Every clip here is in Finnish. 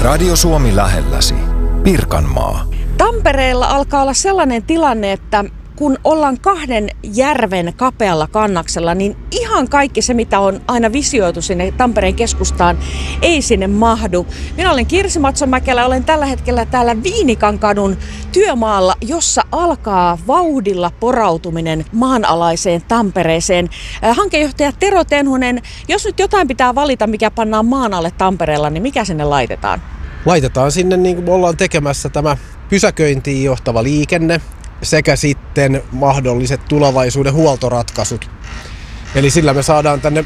Radio Suomi lähelläsi. Pirkanmaa. Tampereella alkaa olla sellainen tilanne, että kun ollaan kahden järven kapealla kannaksella, niin ihan kaikki se, mitä on aina visioitu sinne Tampereen keskustaan, ei sinne mahdu. Minä olen Kirsi Matson-Mäkelä, olen tällä hetkellä täällä Viinikankadun työmaalla, jossa alkaa vauhdilla porautuminen maanalaiseen Tampereeseen. Hankejohtaja Tero Tenhonen, jos nyt jotain pitää valita, mikä pannaan maan alle Tampereella, niin mikä sinne laitetaan? Laitetaan sinne, niin kuin ollaan tekemässä, tämä pysäköintiin johtava liikenne sekä sitten mahdolliset tulevaisuuden huoltoratkaisut. Eli sillä me saadaan tänne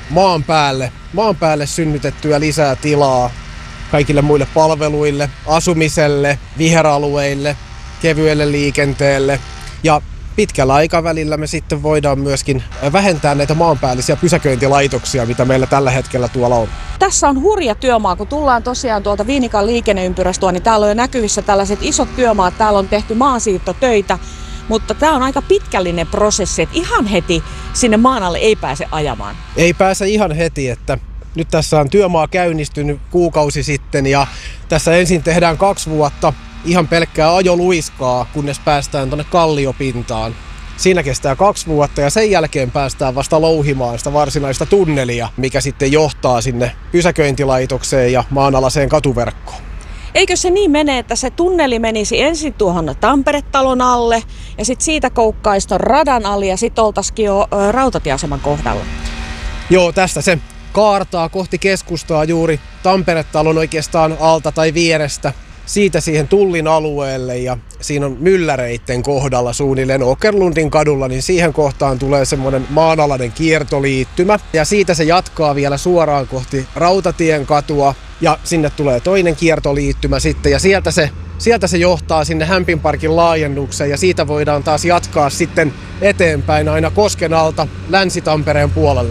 maan päälle synnytettyä lisää tilaa kaikille muille palveluille, asumiselle, viheralueille, kevyelle liikenteelle. Ja pitkällä aikavälillä me sitten voidaan myöskin vähentää näitä maanpäällisiä pysäköintilaitoksia, mitä meillä tällä hetkellä tuolla on. Tässä on hurja työmaa, kun tullaan tosiaan tuolta Viinikan liikenneympyrästä, niin täällä on jo näkyvissä tällaiset isot työmaat, täällä on tehty maansiirtotöitä, mutta tämä on aika pitkällinen prosessi, että ihan heti sinne maan alle ei pääse ajamaan. Ei pääse ihan heti, että nyt tässä on työmaa käynnistynyt kuukausi sitten ja tässä ensin tehdään 2 vuotta ihan pelkkää ajoluiskaa, kunnes päästään tuonne kalliopintaan. Siinä kestää 2 vuotta ja sen jälkeen päästään vasta louhimaan sitä varsinaista tunnelia, mikä sitten johtaa sinne pysäköintilaitokseen ja maanalaiseen katuverkkoon. Eikö se niin mene, että se tunneli menisi ensin tuohon Tampere-talon alle ja sitten siitä koukkaisi ton radan alle ja sitten oltaisikin jo rautatieaseman kohdalla? Joo, tästä se kaartaa kohti keskustaa juuri Tampere-talon oikeastaan alta tai vierestä. Siitä siihen Tullin alueelle ja siinä on mylläreitten kohdalla suunnilleen Åkerlundin kadulla, niin siihen kohtaan tulee semmoinen maanalainen kiertoliittymä. Ja siitä se jatkaa vielä suoraan kohti Rautatien katua ja sinne tulee toinen kiertoliittymä sitten ja sieltä se johtaa sinne Hämpinparkin laajennukseen ja siitä voidaan taas jatkaa sitten eteenpäin aina Kosken alta Länsi-Tampereen puolelle.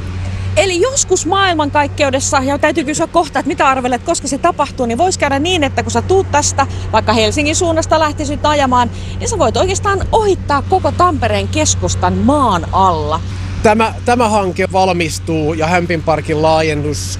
Eli joskus maailmankaikkeudessa, ja täytyy kysyä kohta, että mitä arvelet, koska se tapahtuu, niin voisi käydä niin, että kun sä tuut tästä, vaikka Helsingin suunnasta lähtisit ajamaan, niin sä voit oikeastaan ohittaa koko Tampereen keskustan maan alla. Tämä hanke valmistuu ja Hämpinparkin laajennus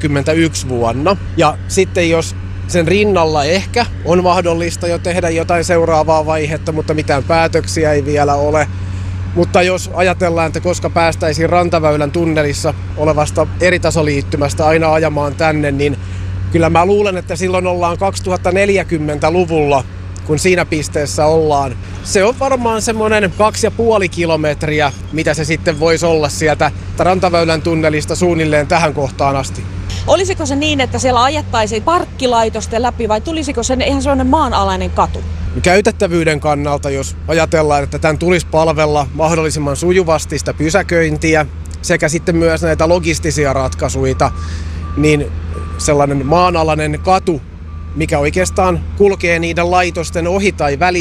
31 vuonna. Ja sitten jos sen rinnalla ehkä on mahdollista jo tehdä jotain seuraavaa vaihetta, mutta mitään päätöksiä ei vielä ole. Mutta jos ajatellaan, että koska päästäisiin Rantaväylän tunnelissa olevasta eritasoliittymästä aina ajamaan tänne, niin kyllä mä luulen, että silloin ollaan 2040-luvulla, kun siinä pisteessä ollaan. Se on varmaan semmoinen 2,5 kilometriä, mitä se sitten voisi olla sieltä Rantaväylän tunnelista suunnilleen tähän kohtaan asti. Olisiko se niin, että siellä ajettaisiin parkkilaitosten läpi vai tulisiko se ihan sellainen maanalainen katu? Käytettävyyden kannalta, jos ajatellaan, että tämän tulisi palvella mahdollisimman sujuvasti sitä pysäköintiä sekä sitten myös näitä logistisia ratkaisuja, niin sellainen maanalainen katu, mikä oikeastaan kulkee niiden laitosten ohi tai välissä,